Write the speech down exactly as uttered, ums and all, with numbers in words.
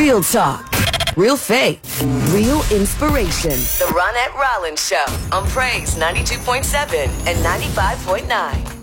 Real talk, real faith, real inspiration. The Ronette Rollins Show on Praise ninety-two point seven and ninety-five point nine.